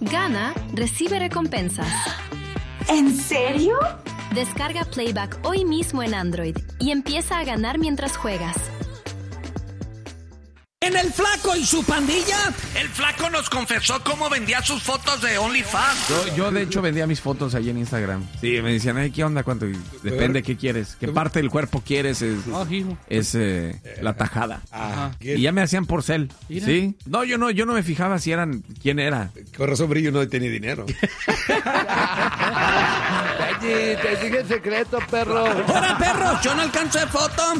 Gana, recibe recompensas. ¿En serio? Descarga Playback hoy mismo en Android y empieza a ganar mientras juegas. En El Flaco y su pandilla, el Flaco nos confesó cómo vendía sus fotos de OnlyFans. Yo de hecho vendía mis fotos ahí en Instagram. Sí, me decían, ¿qué onda? ¿Cuánto? Depende qué quieres. ¿Qué parte del cuerpo quieres? Es la tajada. Y ya me hacían por cel. ¿Sí? No, yo no me fijaba si eran, quién era. Con razón Brillo no tenía dinero. Te dije el secreto, perro. ¡Hola, perro! Yo no alcancé foto.